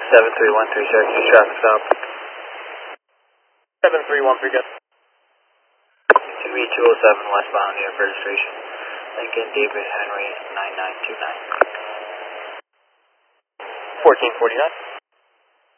7313 Syracuse traffic stop. 7313, good. To be 207 westbound, New York registration. Lincoln David Henry 9929. 1449.